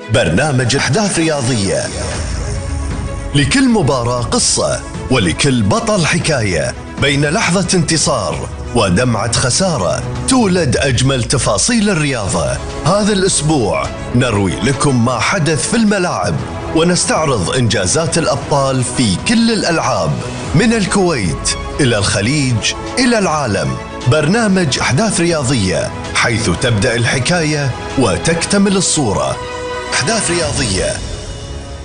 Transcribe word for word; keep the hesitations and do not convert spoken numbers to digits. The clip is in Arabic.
برنامج أحداث رياضية، لكل مباراة قصة ولكل بطل حكاية. بين لحظة انتصار ودمعة خسارة تولد أجمل تفاصيل الرياضة. هذا الأسبوع نروي لكم ما حدث في الملاعب ونستعرض إنجازات الأبطال في كل الألعاب، من الكويت إلى الخليج إلى العالم. برنامج أحداث رياضية، حيث تبدأ الحكاية وتكتمل الصورة. أحداث رياضية